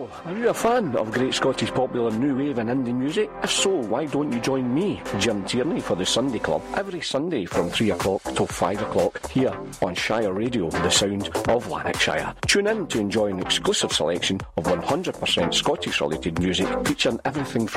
So, are you a fan of great Scottish popular new wave and indie music? If so, why don't you join me, Jim Tierney, for the Sunday Club every Sunday from 3 o'clock till 5 o'clock here on Shire Radio, the sound of Lanarkshire. Tune in to enjoy an exclusive selection of 100% Scottish related music featuring everything from